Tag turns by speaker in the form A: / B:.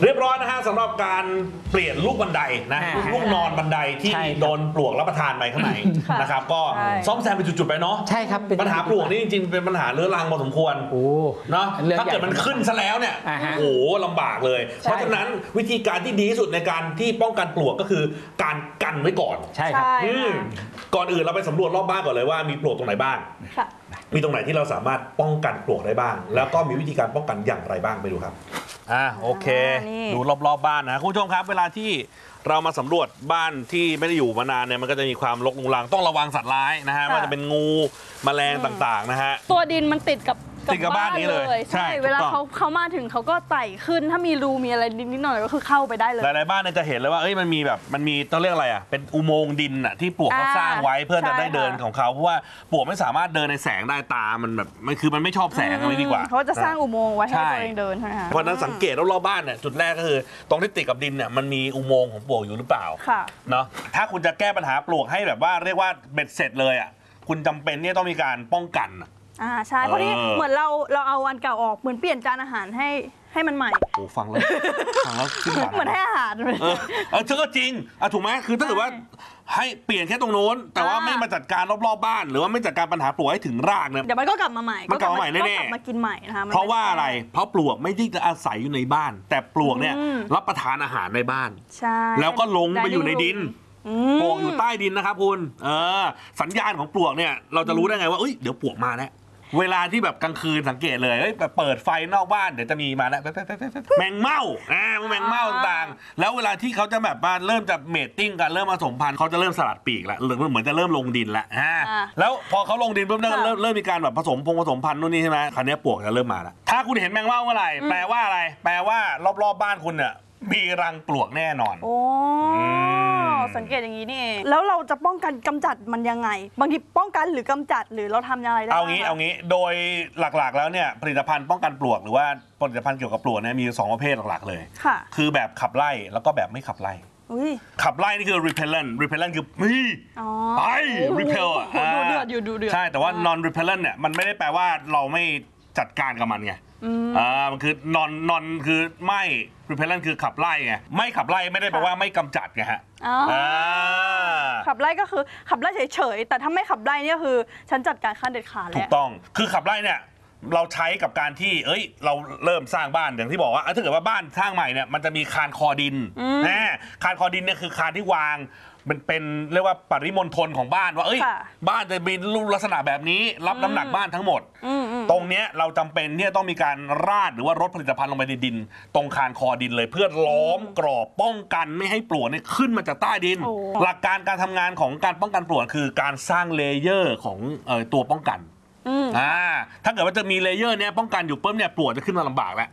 A: เรียบร้อยนะฮะสำหรับการเปลี่ยนลูกบันไดนะลูกนอนบันไดที่โดนปลวกรับประทานไปข้างในนะครับก็ซ่อมแซมเป็นจุดๆไปเนาะ
B: ใช่ครับ
A: ปัญหาปลวกนี่จริงๆเป็นปัญหาเรื้อรังพอสมควรเนาะถ้าเกิดมันขึ้นซะแล้วเนี่ยโอ้โหลำบากเลยเพราะฉะนั้นวิธีการที่ดีที่สุดในการที่ป้องกันปลวกก็คือการกันไว้ก่อน
B: ใช่ครับ
A: ก่อนอื่นเราไปสำรวจรอบบ้านก่อนเลยว่ามีปลวกตรงไหนบ้างมีตรงไหนที่เราสามารถป้องกันปลวกได้บ้างแล้วก็มีวิธีการป้องกันอย่างไรบ้างไปดูครับโอเคดูรอบๆบ้านนะคุณผู้ชมครับเวลาที่เรามาสำรวจบ้านที่ไม่ได้อยู่มานานเนี่ยมันก็จะมีความรกรุงรังต้องระวังสัตว์ร้ายนะฮะว่าจะเป็นงูแมลงต่างๆนะฮะ
C: ตัวดินมันติดกับ
A: บ้านนี้เลย
C: ใช่เวลาเขามาถึงเขาก็ไต่ขึ้นถ้ามีรูมีอะไรนิดหน่อยก็คือเข้าไปได้เลย
A: หลายๆบ้านเนี่ยจะเห็นเลยว่ามันมีต้องเรียกอะไรเป็นอุโมงค์ดินที่ปลวกเขาสร้างไว้เพื่อจะได้เดินของเขาเพราะว่าปลวกไม่สามารถเดินในแสงได้ตามันแบบมันไม่ชอบแสงอะไรดีกว่า
C: เขาจะสร้างอุโมงค์ไว้ให้ตัวเองเดินใช่ไหมคะ
A: เพราะนั้นสังเกตรอบๆบ้านเนี่ยจุดแรกก็คือตรงที่ติดกับดินเนี่ยมันมีอุโมงค์ของปลวกอยู่หรือเปล่าเนาะถ้าคุณจะแก้ปัญหาปลวกให้แบบว่าเรียกว่าเบ็ดเสร็จเลยคุณจำเป็นเนี่ยต้องมีการป้องกัน
C: ใช่เพราะนี่เหมือนเราเอาอันเก่าออกเหมือนเปลี่ยนจานอาหารให้มันใหม่
A: โอ้ฟังแล้ว
C: เหมือนให้อาหาร
A: เธอก็จริงถูกไหมคือถ้าเกิดว่าให้เปลี่ยนแค่ตรงโน้นแต่ว่าไม่มาจัดการรอบๆบ้านหรือว่าไม่จัดการปัญหาปลวกให้ถึงรากเนี่ย
C: เดี๋ยวมันก็กลับมาใหม่
A: มันกลับมาใหม่แน่
C: ๆมากินใหม่นะคะ
A: เพราะว่าอะไรเพราะปลวกไม่ได้จะอาศัยอยู่ในบ้านแต่ปลวกเนี่ยรับประทานอาหารในบ้าน
C: ใช่
A: แล้วก็ลงไปอยู่ในดินปลวกอยู่ใต้ดินนะครับคุณสัญญาณของปลวกเนี่ยเราจะรู้ได้ไงว่าเดี๋ยวปลวกมาแล้วเวลาที่แบบกลางคืนสังเกตเลยแบบเปิดไฟนอกบ้านเดี๋ยวจะมีมาแล้วแมงเม่าแมงเม่าต่างๆแล้วเวลาที่เขาจะแบบมาเริ่มจะเมทติ้งกันเริ่มผสมพันธุ์เขาจะเริ่มสลัดปีกแล้วหรือเหมือนจะเริ่มลงดินแล้วแล้วพอเขาลงดินปุ๊บเนี่ยเริ่มมีการแบบผสมพันธุ์นู่นนี่ใช่ไหมคราวนี้ปลวกจะเริ่มมาแล้วถ้าคุณเห็นแมงเม่าเมื่อไหร่แปลว่าอะไรแปลว่ารอบๆบ้านคุณเนี่ยมีรังปลวกแน่นอน
C: สังเกตอย่างนี้นี่เองแล้วเราจะป้องกันกำจัดมันยังไงบางทีป้องกันหรือกำจัดหรือเราทำยังไงได้
A: เอางี้โดยหลักๆแล้วเนี่ยผลิตภัณฑ์ป้องกันปลวกหรือว่าผลิตภัณฑ์เกี่ยวกับปลวกเนี่ยมี2ประเภทหลักๆเลยคือแบบขับไล่แล้วก็แบบไม่ขับไล่ขับไล่นี่คือ repellent คือไป repel
C: ดูเดือด
A: ใช่แต่ว่า non repellent เนี่ยมันไม่ได้แปลว่าเราไม่จัดการกับมันไงมันคือ non คือไม่ repellent คือขับไล่ไงไม่ขับไล่ไม่ได้แปลว่าไม่กำจัดไงฮะ
C: ขับไล่ก็คือขับไล่เฉยๆแต่ถ้าไม่ขับไล่เนี่ยคือฉันจัดการขั้นเด็ดขาดแล้ว
A: ถูกต้องคือขับไล่เนี่ยเราใช้กับการที่เราเริ่มสร้างบ้านอย่างที่บอกว่าถ้าเกิดว่าบ้านสร้างใหม่เนี่ยมันจะมีคานคอดินคานคอดินเนี่ยคือคานที่วางมันเป็นเรียกว่าปริมณฑลของบ้านว่าบ้านจะมีรูปลักษณะแบบนี้รับน้ำหนักบ้านทั้งหมดตรงเนี้ยเราจำเป็นที่จะต้องมีการราดหรือว่ารดผลิตภัณฑ์ลงไปในดินตรงคานคอดินเลยเพื่อล้อมกรอบป้องกันไม่ให้ปลวกเนี่ยขึ้นมาจากใต้ดินหลักการการทำงานของการป้องกันปลวกคือการสร้างเลเยอร์ของตัวป้องกันถ้าเกิดว่าจะมีเลเยอร์เนี้ยป้องกันอยู่ปุ๊บเนี่ยปลวกจะขึ้นมาลำบากแล้ว